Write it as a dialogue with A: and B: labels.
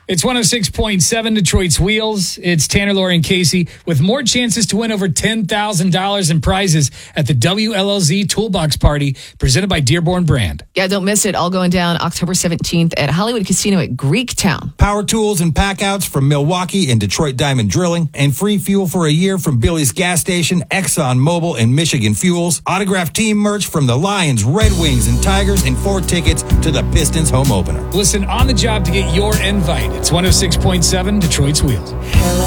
A: It's 106.7 Detroit's Wheels. It's Tanner, Lori, and Casey with more chances to win over $10,000 in prizes at the WLLZ Toolbox Party presented by Dearborn Brand.
B: Yeah, don't miss it. All going down October 17th at Hollywood Casino at Greektown.
C: Power tools and packouts from Milwaukee and Detroit Diamond Drilling, and free fuel for a year from Billy's Gas Station, Exxon Mobil, and Michigan Fuels. Autographed team merch from the Lions, Red Wings, and Tigers, and 4 tickets to the Pistons home opener.
A: Listen on the job to get your invite. It's 106.7 Detroit's Wheels.